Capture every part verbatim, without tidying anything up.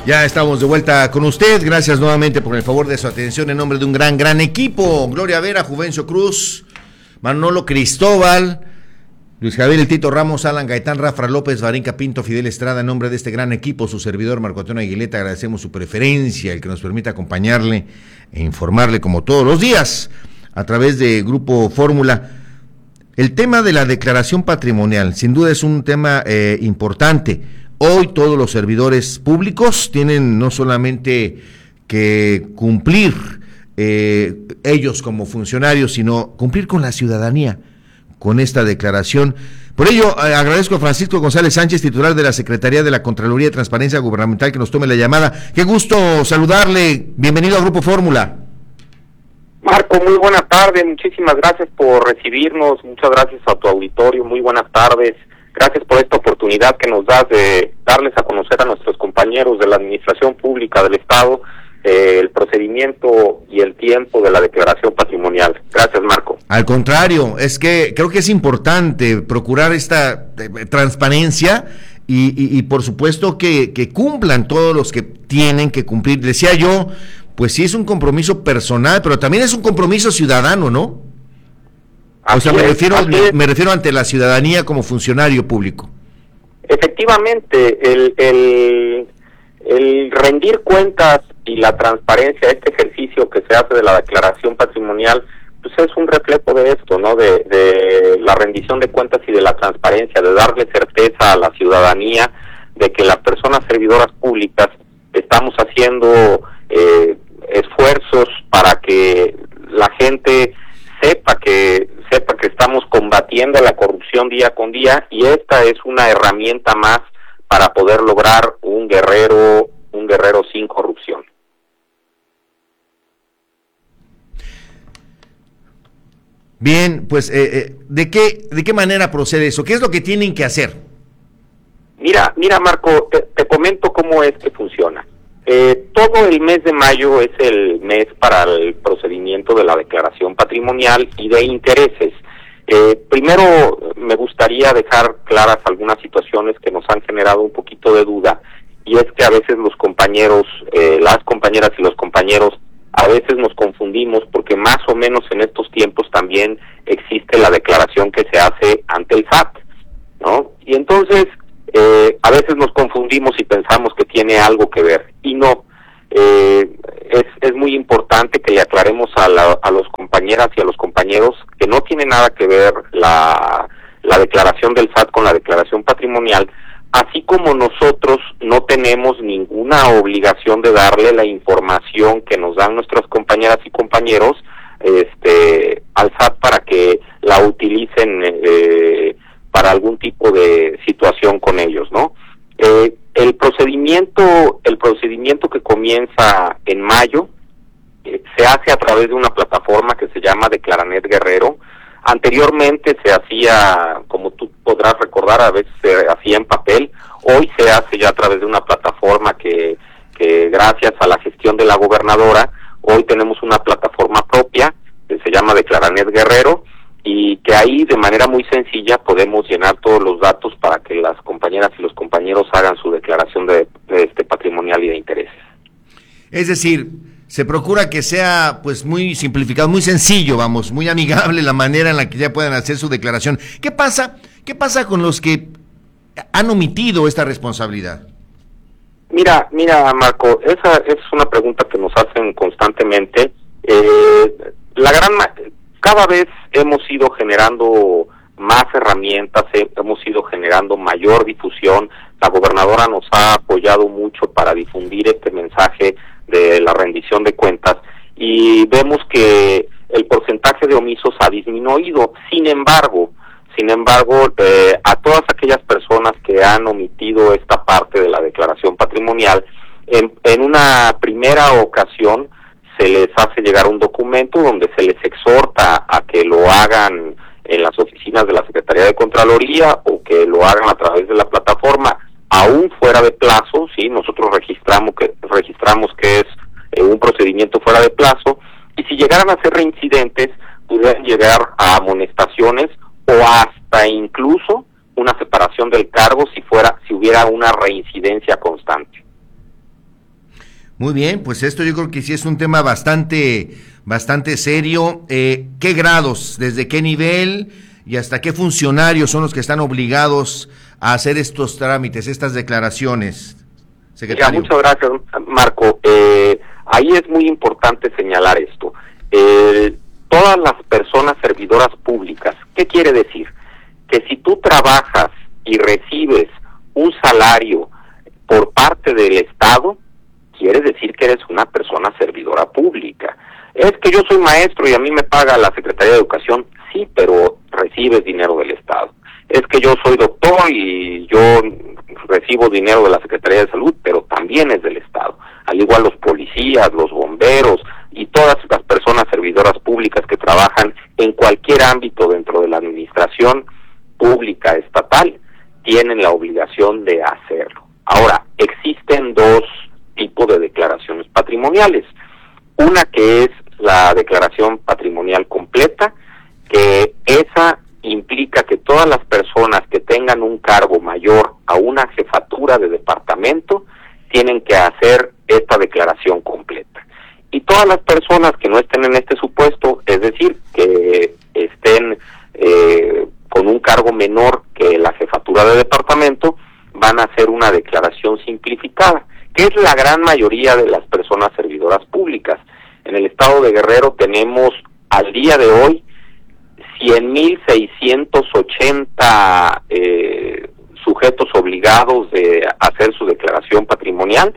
Ya estamos de vuelta con usted. Gracias nuevamente por el favor de su atención en nombre de un gran, gran equipo. Gloria Vera, Juvencio Cruz, Manolo Cristóbal, Luis Javier El Tito Ramos, Alan Gaitán, Rafa López, Varinca Pinto, Fidel Estrada. En nombre de este gran equipo, su servidor Marco Antonio Aguileta, agradecemos su preferencia, el que nos permite acompañarle e informarle como todos los días a través de Grupo Fórmula. El tema de la declaración patrimonial, sin duda es un tema eh, importante. Hoy todos los servidores públicos tienen no solamente que cumplir eh, ellos como funcionarios, sino cumplir con la ciudadanía, con esta declaración. Por ello, eh, agradezco a Francisco González Sánchez, titular de la Secretaría de la Contraloría de Transparencia Gubernamental, que nos tome la llamada. Qué gusto saludarle. Bienvenido a Grupo Fórmula. Marco, muy buena tarde. Muchísimas gracias por recibirnos. Muchas gracias a tu auditorio. Muy buenas tardes. Gracias por esta oportunidad que nos das de darles a conocer a nuestros compañeros de la Administración Pública del Estado eh, el procedimiento y el tiempo de la declaración patrimonial. Gracias, Marco. Al contrario, es que creo que es importante procurar esta eh, transparencia y, y, y por supuesto que, que cumplan todos los que tienen que cumplir. Decía yo, pues sí es un compromiso personal, pero también es un compromiso ciudadano, ¿no? O sea, me refiero, me, me refiero ante la ciudadanía como funcionario público. Efectivamente, el, el, el rendir cuentas y la transparencia, este ejercicio que se hace de la declaración patrimonial, pues es un reflejo de esto, ¿no? De, de la rendición de cuentas y de la transparencia, de darle certeza a la ciudadanía de que las personas servidoras públicas estamos haciendo eh, esfuerzos para que la gente sepa que sepa que estamos combatiendo la corrupción día con día, y esta es una herramienta más para poder lograr un guerrero un guerrero sin corrupción. Bien, pues eh, eh, ¿de qué de qué manera procede eso? ¿Qué es lo que tienen que hacer? Mira, mira Marco, te, te comento cómo es que funciona. Eh, todo el mes de mayo es el mes para el procedimiento de la declaración patrimonial y de intereses. Eh, primero, me gustaría dejar claras algunas situaciones que nos han generado un poquito de duda, y es que a veces los compañeros, eh, las compañeras y los compañeros, a veces nos confundimos porque más o menos en estos tiempos también existe la declaración que se hace ante el S A T, ¿no? Y entonces, Eh, a veces nos confundimos y pensamos que tiene algo que ver, y no. Eh, es, es muy importante que le aclaremos a, la, a los compañeras y a los compañeros que no tiene nada que ver la, la declaración del S A T con la declaración patrimonial, así como nosotros no tenemos ninguna obligación de darle la información que nos dan nuestras compañeras y compañeros este, al S A T para que la utilicen eh, para algún tipo de situación con ellos, ¿no? Eh, el procedimiento, el procedimiento que comienza en mayo eh, se hace a través de una plataforma que se llama Declaranet Guerrero. Anteriormente se hacía, como tú podrás recordar, a veces se hacía en papel. Hoy se hace ya a través de una plataforma que, que gracias a la gestión de la gobernadora, hoy tenemos una plataforma propia que se llama Declaranet Guerrero, y que ahí de manera muy sencilla podemos llenar todos los datos para que las compañeras y los compañeros hagan su declaración de, de este patrimonial y de intereses. Es decir, se procura que sea pues muy simplificado, muy sencillo, vamos, muy amigable la manera en la que ya puedan hacer su declaración. ¿Qué pasa? ¿Qué pasa con los que han omitido esta responsabilidad? Mira, mira, Marco, esa es una pregunta que nos hacen constantemente. Eh, la gran Cada vez hemos ido generando más herramientas, hemos ido generando mayor difusión. La gobernadora nos ha apoyado mucho para difundir este mensaje de la rendición de cuentas, y vemos que el porcentaje de omisos ha disminuido. Sin embargo, sin embargo, eh, a todas aquellas personas que han omitido esta parte de la declaración patrimonial, en, en una primera ocasión se les hace llegar un documento donde se les exhorta a que lo hagan en las oficinas de la Secretaría de Contraloría o que lo hagan a través de la plataforma, aún fuera de plazo. Sí, nosotros registramos que registramos que es eh, un procedimiento fuera de plazo, y si llegaran a ser reincidentes, pudieran llegar a amonestaciones o hasta incluso una separación del cargo si fuera si hubiera una reincidencia constante. Muy bien, pues esto yo creo que sí es un tema bastante, bastante serio. Eh, ¿Qué grados, desde qué nivel y hasta qué funcionarios son los que están obligados a hacer estos trámites, estas declaraciones, secretario? Ya, muchas gracias, Marco. Eh, ahí es muy importante señalar esto. Eh, todas las personas servidoras públicas, ¿qué quiere decir? Que si tú trabajas y recibes un salario por parte del Estado, quiere decir que eres una persona servidora pública. Es que yo soy maestro y a mí me paga la Secretaría de Educación, sí, pero recibes dinero del Estado. Es que yo soy doctor y yo recibo dinero de la Secretaría de Salud, pero también es del Estado. Al igual los policías, los bomberos y todas las personas servidoras públicas que trabajan en cualquier ámbito dentro de la administración pública estatal, tienen la obligación de hacerlo. Ahora, existen dos tipos de declaraciones patrimoniales. Una que es la declaración patrimonial completa, que esa implica que todas las personas que tengan un cargo mayor a una jefatura de departamento tienen que hacer esta declaración completa. Y todas las personas que no estén en este supuesto, es decir, que estén eh, con un cargo menor que la jefatura de departamento, van a hacer una declaración simplificada, que es la gran mayoría de las personas servidoras públicas. En el estado de Guerrero tenemos al día de hoy cien mil seiscientos ochenta eh, sujetos obligados de hacer su declaración patrimonial,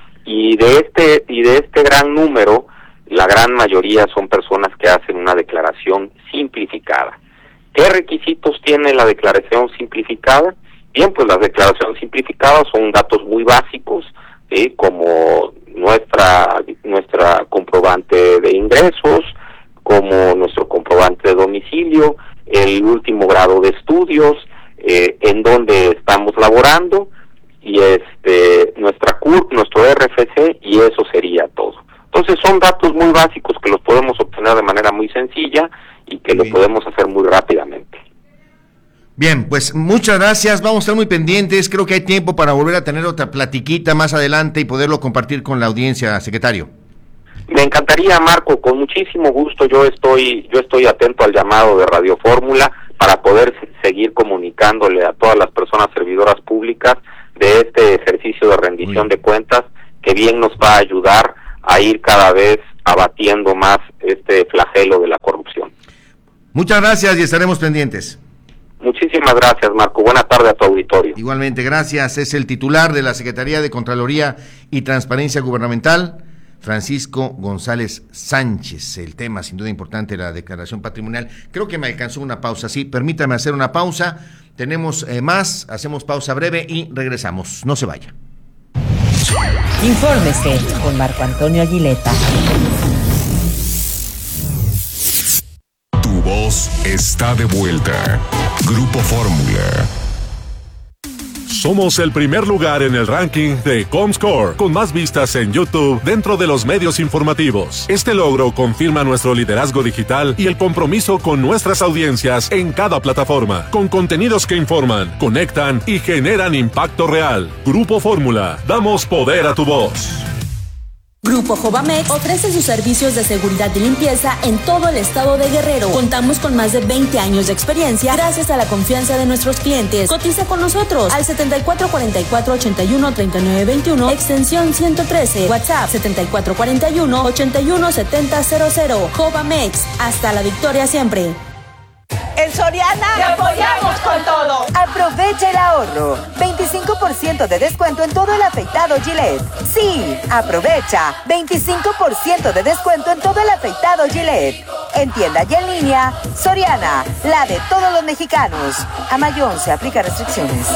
y de este y de este gran número, la gran mayoría son personas que hacen una declaración simplificada. ¿Qué requisitos tiene la declaración simplificada? Bien, pues las declaraciones simplificadas son datos muy básicos, ¿sí? Como nuestra nuestra comprobante de ingresos, como nuestro comprobante de domicilio, el último grado de estudios, eh, en donde estamos laborando, y este nuestra C U R P, nuestro R F C, y eso sería todo. Entonces son datos muy básicos que los podemos obtener de manera muy sencilla y que lo podemos hacer muy rápidamente. Bien, pues muchas gracias, vamos a estar muy pendientes, creo que hay tiempo para volver a tener otra platiquita más adelante y poderlo compartir con la audiencia, secretario. Me encantaría, Marco, con muchísimo gusto. Yo estoy yo estoy atento al llamado de Radio Fórmula para poder seguir comunicándole a todas las personas servidoras públicas de este ejercicio de rendición de cuentas, que bien nos va a ayudar a ir cada vez abatiendo más este flagelo de la corrupción. Muchas gracias y estaremos pendientes. Muchísimas gracias, Marco. Buena tarde a tu auditorio. Igualmente, gracias. Es el titular de la Secretaría de Contraloría y Transparencia Gubernamental, Francisco González Sánchez. El tema, sin duda importante, la declaración patrimonial. Creo que me alcanzó una pausa, sí. Permítame hacer una pausa. Tenemos eh, más, hacemos pausa breve y regresamos. No se vaya. Infórmese con Marco Antonio Aguileta. Tu voz está de vuelta. Grupo Fórmula. Somos el primer lugar en el ranking de Comscore, con más vistas en YouTube dentro de los medios informativos. Este logro confirma nuestro liderazgo digital y el compromiso con nuestras audiencias en cada plataforma, con contenidos que informan, conectan y generan impacto real. Grupo Fórmula, damos poder a tu voz. Grupo Jovamex ofrece sus servicios de seguridad y limpieza en todo el estado de Guerrero. Contamos con más de veinte años de experiencia gracias a la confianza de nuestros clientes. Cotiza con nosotros al setenta y cuatro cuarenta y cuatro ochenta y uno treinta y nueve veintiuno, extensión ciento trece, WhatsApp setenta y cuatro cuarenta y uno ochenta y uno setenta cero cero. Jovamex, hasta la victoria siempre. En Soriana ¡te apoyamos con todo! Aprovecha el ahorro. veinticinco por ciento de descuento en todo el afeitado Gillette. Sí, aprovecha. veinticinco por ciento de descuento en todo el afeitado Gillette. En tienda y en línea, Soriana, la de todos los mexicanos. A mayo once, aplica restricciones.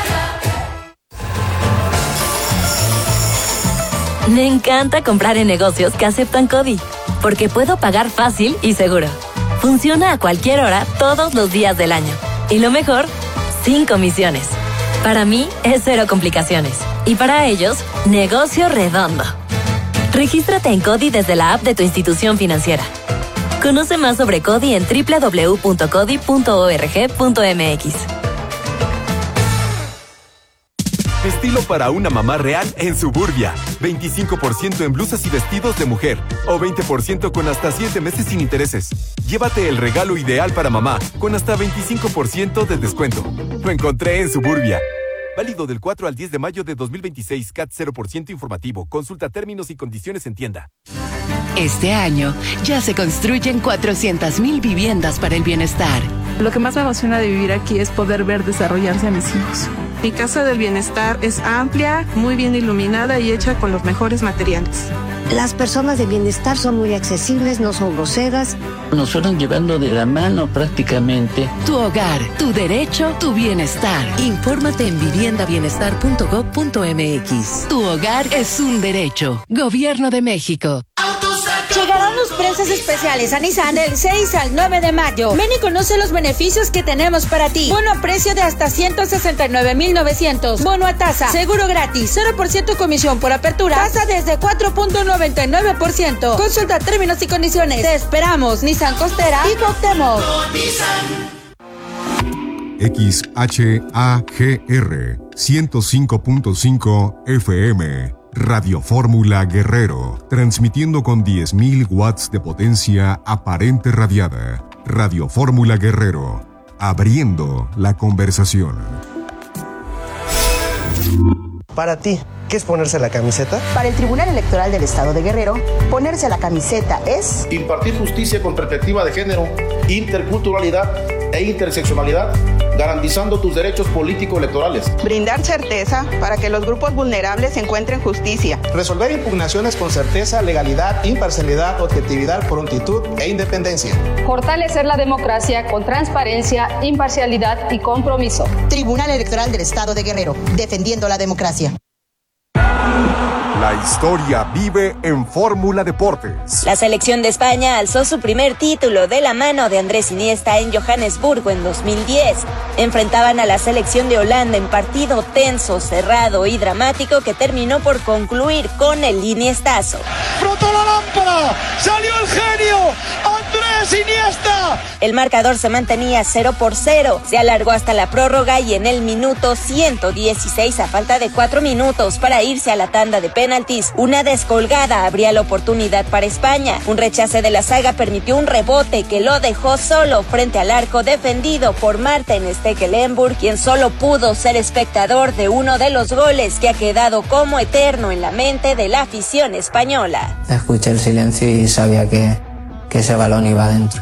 Me encanta comprar en negocios que aceptan CODI, porque puedo pagar fácil y seguro. Funciona a cualquier hora, todos los días del año. Y lo mejor, sin comisiones. Para mí, es cero complicaciones. Y para ellos, negocio redondo. Regístrate en CODI desde la app de tu institución financiera. Conoce más sobre CODI en doble u doble u doble u punto codi punto org punto m x. Estilo para una mamá real en Suburbia. veinticinco por ciento en blusas y vestidos de mujer. O veinte por ciento con hasta siete meses sin intereses. Llévate el regalo ideal para mamá con hasta veinticinco por ciento de descuento. Lo encontré en Suburbia. Válido del cuatro al diez de mayo de dos mil veintiséis. C A T cero por ciento informativo. Consulta términos y condiciones en tienda. Este año ya se construyen cuatrocientas mil viviendas para el bienestar. Lo que más me emociona de vivir aquí es poder ver desarrollarse a mis hijos. Mi casa del bienestar es amplia, muy bien iluminada y hecha con los mejores materiales. Las personas de bienestar son muy accesibles, no son groseras. Nos fueron llevando de la mano prácticamente. Tu hogar, tu derecho, tu bienestar. Infórmate en vivienda bienestar punto gob punto eme equis. Tu hogar es un derecho. Gobierno de México. Llegarán los precios especiales a Nissan del seis al nueve de mayo. Ven y conoce los beneficios que tenemos para ti. Bono a precio de hasta ciento sesenta y nueve mil novecientos. Bono a tasa. Seguro gratis. cero por ciento comisión por apertura. Tasa desde cuatro punto noventa y nueve por ciento. Consulta términos y condiciones. Te esperamos. Nissan Costera y Cuauhtémoc. X H A G R ciento cinco punto cinco F M. Radio Fórmula Guerrero, transmitiendo con diez mil watts de potencia aparente radiada. Radio Fórmula Guerrero, abriendo la conversación. Para ti, ¿qué es ponerse la camiseta? Para el Tribunal Electoral del Estado de Guerrero, ponerse la camiseta es... impartir justicia con perspectiva de género, interculturalidad e interseccionalidad, garantizando tus derechos político-electorales. Brindar certeza para que los grupos vulnerables encuentren justicia. Resolver impugnaciones con certeza, legalidad, imparcialidad, objetividad, prontitud e independencia. Fortalecer la democracia con transparencia, imparcialidad y compromiso. Tribunal Electoral del Estado de Guerrero, defendiendo la democracia. La historia vive en Fórmula Deportes. La selección de España alzó su primer título de la mano de Andrés Iniesta en Johannesburgo en dos mil diez. Enfrentaban a la selección de Holanda en partido tenso, cerrado y dramático que terminó por concluir con el iniestazo. ¡Brotó la lámpara! ¡Salió el genio! ¡Andrés Iniesta! El marcador se mantenía cero por cero. Se alargó hasta la prórroga y en el minuto ciento dieciséis, a falta de cuatro minutos para irse a la tanda de penaltis, una descolgada abría la oportunidad para España. Un rechace de la zaga permitió un rebote que lo dejó solo frente al arco defendido por Martin Stekelenburg, quien solo pudo ser espectador de uno de los goles que ha quedado como eterno en la mente de la afición española. Escuché el silencio y sabía que, que ese balón iba adentro.